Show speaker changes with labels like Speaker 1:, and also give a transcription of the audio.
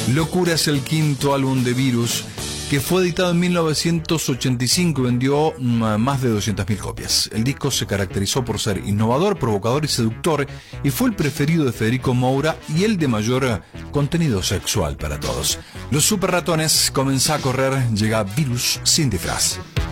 Speaker 1: Locura es el quinto álbum de Virus, que fue editado en 1985 y vendió más de 200.000 copias. El disco se caracterizó por ser innovador, provocador y seductor, y fue el preferido de Federico Moura y el de mayor contenido sexual para todos. Los Super Ratones comenzó a correr, llega Virus sin disfraz.